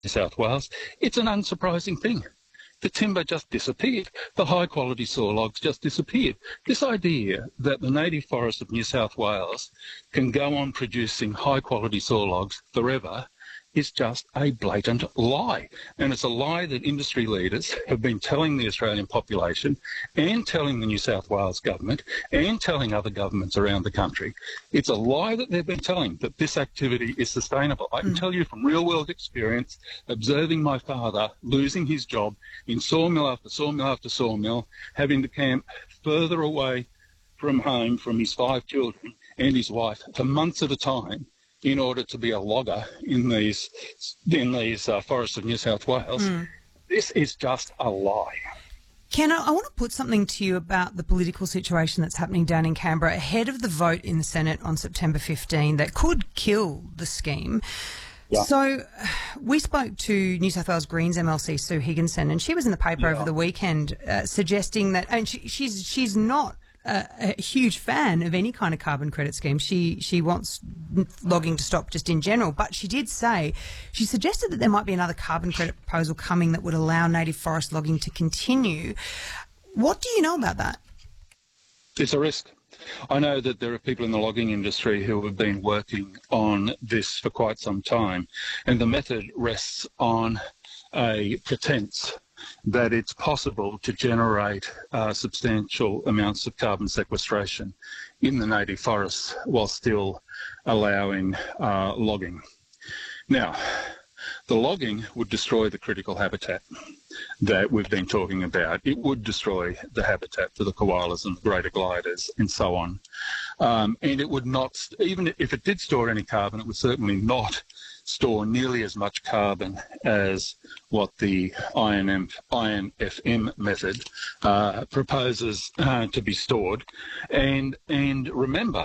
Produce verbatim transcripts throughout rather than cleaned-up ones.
New South Wales, it's an unsurprising thing. The timber just disappeared. The high-quality saw logs just disappeared. This idea that the native forest of New South Wales can go on producing high-quality saw logs forever is just a blatant lie. And it's a lie that industry leaders have been telling the Australian population and telling the New South Wales government and telling other governments around the country. It's a lie that they've been telling, that this activity is sustainable. I can mm. tell you from real-world experience, observing my father losing his job in sawmill after sawmill after sawmill, having to camp further away from home from his five children and his wife for months at a time, in order to be a logger in these in these uh, forests of New South Wales. Mm. This is just a lie. Ken, I want to put something to you about the political situation that's happening down in Canberra ahead of the vote in the Senate on September fifteenth that could kill the scheme. Yeah. So we spoke to New South Wales Greens M L C Sue Higginson, and she was in the paper yeah. over the weekend uh, suggesting that, and she, she's she's not A, a huge fan of any kind of carbon credit scheme. She she wants logging to stop just in general, but she did say, she suggested that there might be another carbon credit proposal coming that would allow native forest logging to continue. What do you know about that? It's a risk. I know that there are people in the logging industry who have been working on this for quite some time, and the method rests on a pretense that it's possible to generate uh, substantial amounts of carbon sequestration in the native forests while still allowing uh, logging. Now, the logging would destroy the critical habitat that we've been talking about. It would destroy the habitat for the koalas and the greater gliders and so on. Um, and it would not, even if it did store any carbon, it would certainly not store nearly as much carbon as what the I N F M method uh, proposes uh, to be stored. And, and remember,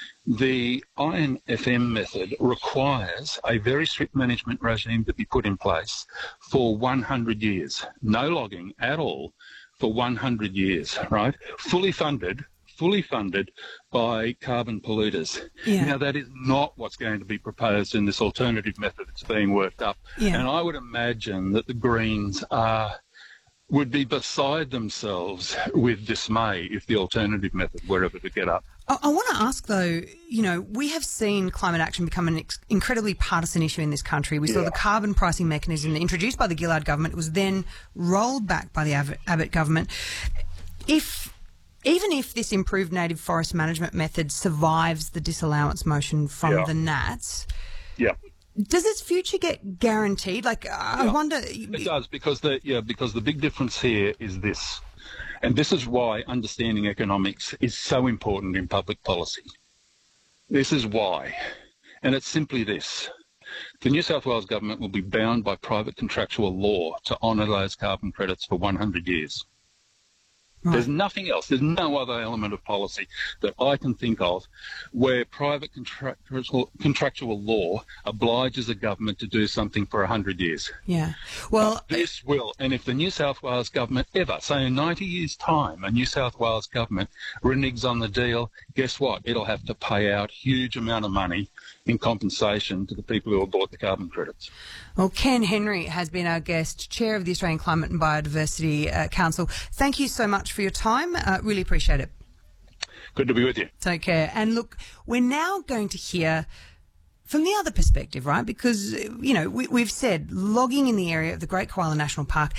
the I N F M method requires a very strict management regime to be put in place for one hundred years. No logging at all for one hundred years, right? Fully funded. fully funded by carbon polluters. Yeah. Now, that is not what's going to be proposed in this alternative method that's being worked up. Yeah. And I would imagine that the Greens are, would be beside themselves with dismay if the alternative method were ever to get up. I, I want to ask, though, you know, we have seen climate action become an ex- incredibly partisan issue in this country. We yeah. saw the carbon pricing mechanism introduced by the Gillard government. It was then rolled back by the Abbott, Abbott government. If... Even if this improved native forest management method survives the disallowance motion from yeah. the Nats, yeah. does its future get guaranteed? Like, yeah. I wonder... It does, because the, yeah, because the big difference here is this, and this is why understanding economics is so important in public policy. This is why, and it's simply this. The New South Wales government will be bound by private contractual law to honour those carbon credits for one hundred years. Right. There's nothing else. There's no other element of policy that I can think of where private contractual, contractual law obliges a government to do something for one hundred years. Yeah. Well, but this will. And if the New South Wales government ever, say in ninety years' time, a New South Wales government reneges on the deal, guess what? It'll have to pay out huge amount of money in compensation to the people who have bought the carbon credits. Well, Ken Henry has been our guest, Chair of the Australian Climate and Biodiversity uh, Council. Thank you so much for your time. Uh, really appreciate it. Good to be with you. Take care. And look, we're now going to hear from the other perspective, right? Because, you know, we, we've said logging in the area of the Great Koala National Park,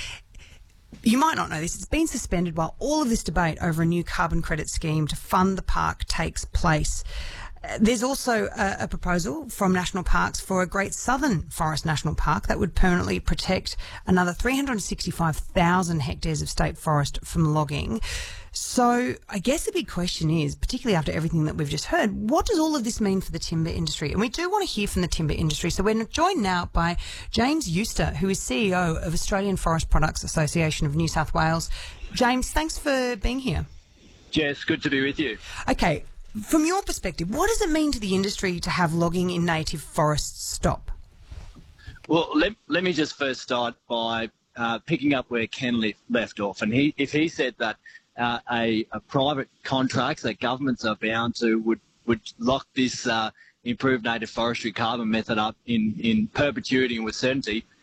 you might not know this, it's been suspended while all of this debate over a new carbon credit scheme to fund the park takes place. There's also a, a proposal from National Parks for a Great Southern Forest National Park that would permanently protect another three hundred sixty-five thousand hectares of state forest from logging. So I guess the big question is, particularly after everything that we've just heard, what does all of this mean for the timber industry? And we do want to hear from the timber industry. So we're joined now by James Euster, who is C E O of Australian Forest Products Association of New South Wales. James, thanks for being here. Jess, good to be with you. Okay. From your perspective, what does it mean to the industry to have logging in native forests stop? Well, let, let me just first start by uh, picking up where Ken left, left off. And he, if he said that uh, a, a private contract that governments are bound to would, would lock this uh, improved native forestry carbon method up in, in perpetuity and with certainty,